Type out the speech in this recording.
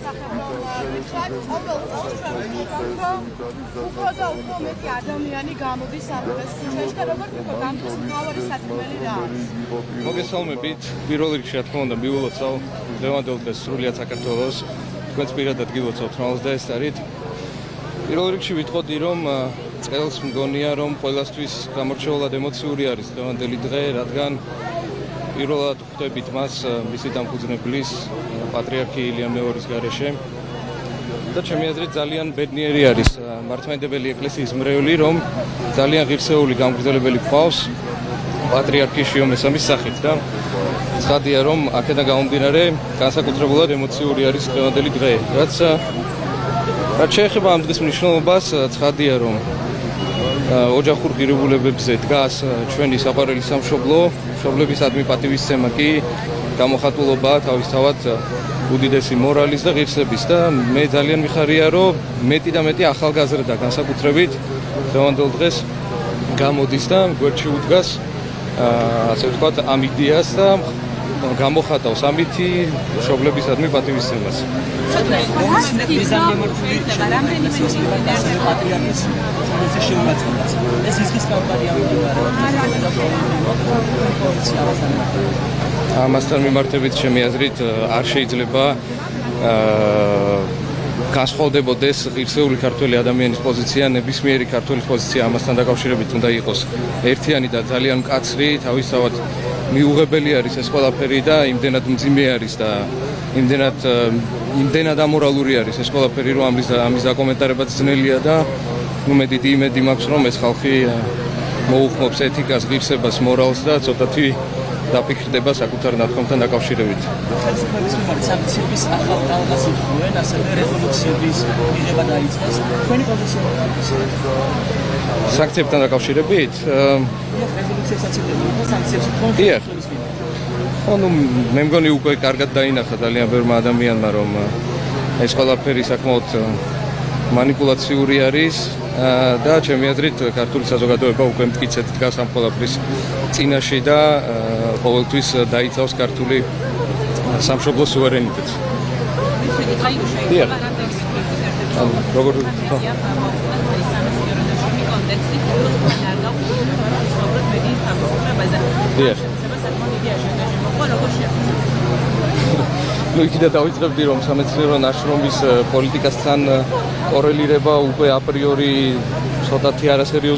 ყოველ წელს ჩვენ ვფიქრობთ, რომ უფრო და უფრო მეტი ადამიანი გამოდის საფრთხეს ქუჩაში და როგორ ვფიქრობთ, ამის მთავარი სათქმელი რა არის? მოგესალმებით. პირველ რიგში, რა თქმა უნდა, მივულოცავ დღევანდელ დღეს სრულიად საქართველოს. თქვენს პირადად გილოცავთ თვალს და ეს არის. პირველ რიგში ვიტყოდი, რომ წელს მგონია, რომ ყველასთვის გამორჩეულად ემოციური არის დღევანდელი დღე, რადგან პირველად ხვდებით მას მისი დამფუძნებლის პატრიარქი ილია მეორის გარეშე. და ჩემი აზრით ძალიან ბედნიერი არის მართლმადიდებელი ეკლესიის მრევლი, რომ ძალიან ღირსეული გამგრძელებელი გვყავს პატრიარქი შიო მესამის სახით და ცხადია, რომ აქედან გამომდინარე განსაკუთრებულად ემოციური არის დღევანდელი დღე. რაც შეეხება ამ დღის მნიშვნელობას, ცხადია, რომ ოჯახურ ღირებულებებზე დგას ჩვენი საყვარელი სამშობლო, მშობლებისადმი პატივისცემა კი გამოხატულობაა თავისთავად უდიდესი მორალის და ღირსების და მე ძალიან მიხარია, რომ მეტი და მეტი ახალგაზრდა განსაკუთრებით დღევანდელ დღეს გამოდის და გვერდში უდგას ასე ვთქვათ ამ იდეას და გამოხატავს ამითი მშობლებისადმი პატივისცემას. ამასთან მიმართებით ჩემი აზრით არ შეიძლება განსხვავდებოდეს ღირსეული ქართველი ადამიანის პოზიცია, ნებისმიერი ქართველის პოზიცია ამასთან დაკავშირებით უნდა იყოს ერთიანი და ძალიან მკაცრი, თავისთავად მიუღებელი არის ეს ყველაფერი და იმდენად მძიმე არის და იმდენად ამორალური არის ეს ყველაფერი, რომ ამის დაკომენტარებაც ძნელია და მე დიდი იმედი მაქვს, რომ ეს ხალხი მოუხმობს ეთიკას, ღირსებას, მორალს და ცოტათი დაფიქრდება საკუთარ ნათქვამთან დაკავშირებით. ხელისუფლების მიმართ სანქციების ახალ ტალღას იხდიან, ასევე რეზოლუციების მიღება დაიწყეს. თქვენი პოზიცია სანქციებთან დაკავშირებით? რეზოლუციასაც იღებენ სანქციებს თქონ. ანუ მე მგონი უკვე კარგად დაინახა ძალიან ბევრმა ადამიანმა, რომ ეს ყველაფერი საკმაოდ მანიპულაციური არის და ჩემი აზრით ქართული საზოგადოება უკვე მტკიცედ დგას ამ ყველაფრის წინაშე და ყოველთვის დაიცავს ქართული სამშობლო სუვერენიტეტს. როგორ ну იქიდან დავიწყებდი, რომ სამეცნიერო ნაშრომის პოლიტიკასთან კორელირება უკვე აპრიორი ცოტათი არასერიოზული